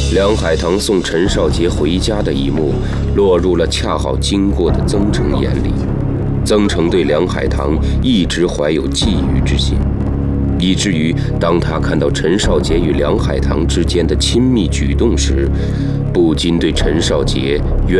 梁海棠送陈少杰回家的一幕，落入了恰好经过的曾成眼里。曾成对梁海棠一直怀有觊觎之心，以至于当他看到陈少杰与梁海棠之间的亲密举动时，不禁对陈少杰